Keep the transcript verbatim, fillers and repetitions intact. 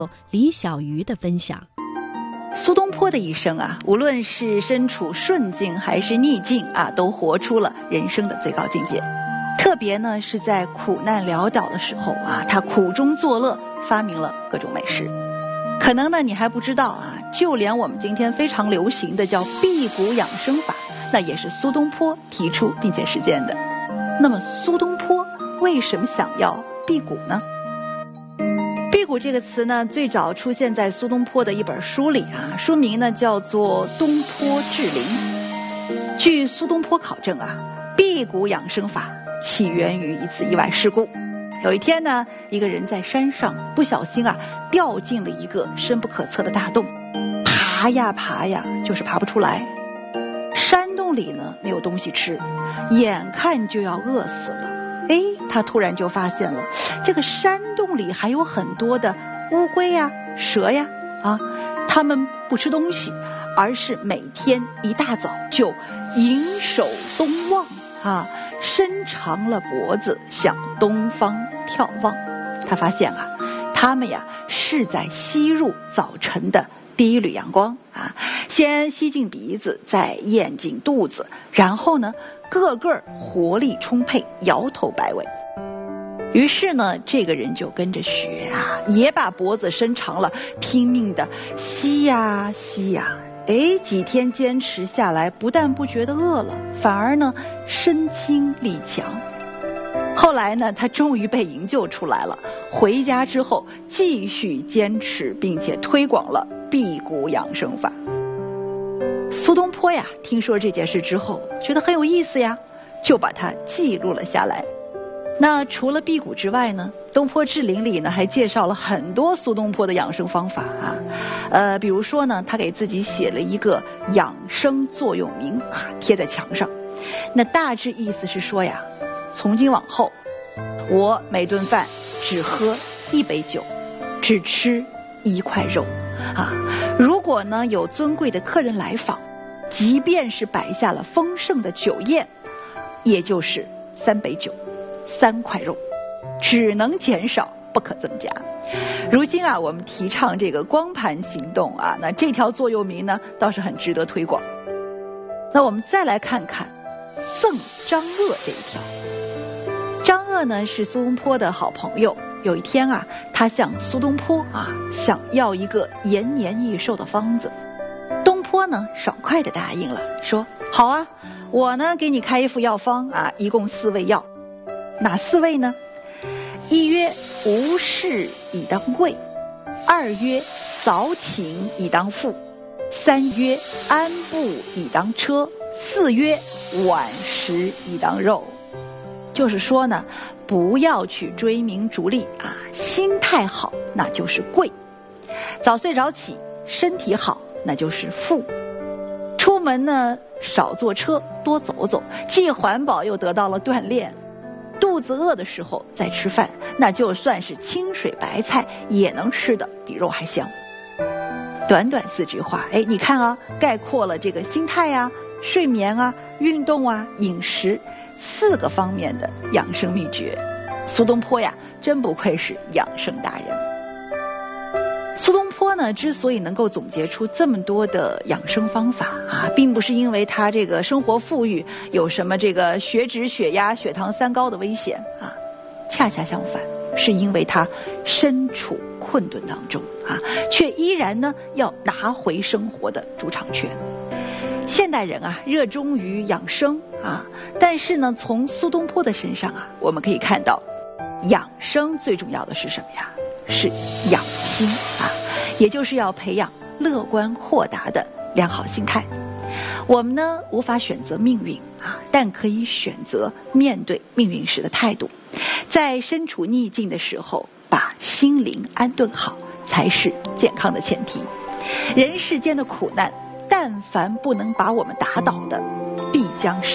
李小鱼的分享。 苏东坡的一生啊，无论是身处顺境还是逆境啊，都活出了人生的最高境界。特别呢是在苦难潦倒的时候啊，他苦中作乐，发明了各种美食。可能呢你还不知道啊，就连我们今天非常流行的叫辟谷养生法，那也是苏东坡提出并且实践的。那么苏东坡为什么想要辟谷呢？辟谷这个词呢，最早出现在苏东坡的一本书里啊，书名呢叫做《东坡志林》。据苏东坡考证啊，辟谷养生法起源于一次意外事故。有一天呢，一个人在山上不小心啊掉进了一个深不可测的大洞，爬呀爬呀，就是爬不出来。山洞里呢没有东西吃，眼看就要饿死了。哎，他突然就发现了，这个山洞里还有很多的乌龟呀、蛇呀，啊，它们不吃东西，而是每天一大早就迎首东望啊，伸长了脖子向东方眺望。他发现啊，它们呀是在吸入早晨的第一缕阳光啊，先吸进鼻子，再咽进肚子，然后呢个个活力充沛，摇头摆尾。于是呢这个人就跟着学啊，也把脖子伸长了，拼命的吸呀吸呀。哎，几天坚持下来，不但不觉得饿了，反而呢身轻力强。后来呢他终于被营救出来了，回家之后继续坚持并且推广了辟谷养生法。苏东坡呀听说这件事之后，觉得很有意思呀，就把它记录了下来。那除了辟谷之外呢，东坡志林里呢还介绍了很多苏东坡的养生方法啊。呃，比如说呢，他给自己写了一个养生座右铭啊，贴在墙上。那大致意思是说呀，从今往后，我每顿饭只喝一杯酒，只吃一块肉啊。如果呢有尊贵的客人来访，即便是摆下了丰盛的酒宴，也就是三杯酒，三块肉，只能减少，不可增加。如今啊，我们提倡这个光盘行动啊，那这条座右铭呢，倒是很值得推广。那我们再来看看赠张鄂这一条。张鄂呢是苏东坡的好朋友，有一天啊，他向苏东坡啊想要一个延年益寿的方子。东坡呢爽快地答应了，说好啊，我呢给你开一副药方啊，一共四味药。哪四味呢？一曰无事以当贵，二曰扫寝以当富，三曰安步以当车，四曰晚食以当肉。就是说呢，不要去追名逐利啊，心态好那就是贵，早睡早起身体好那就是富，出门呢少坐车多走走，既环保又得到了锻炼。肚子饿的时候再吃饭，那就算是清水白菜也能吃的比肉还香。短短四句话，哎，你看啊，概括了这个心态啊、睡眠啊、运动啊、饮食四个方面的养生秘诀。苏东坡呀，真不愧是养生达人。苏东坡呢，之所以能够总结出这么多的养生方法啊，并不是因为他这个生活富裕，有什么这个血脂、血压、血糖三高的危险啊，恰恰相反，是因为他身处困顿当中啊，却依然呢要拿回生活的主场权。现代人啊，热衷于养生啊，但是呢，从苏东坡的身上啊，我们可以看到，养生最重要的是什么呀？是养心啊，也就是要培养乐观豁达的良好心态。我们呢无法选择命运啊，但可以选择面对命运时的态度。在身处逆境的时候，把心灵安顿好，才是健康的前提。人世间的苦难，但凡不能把我们打倒的，必将是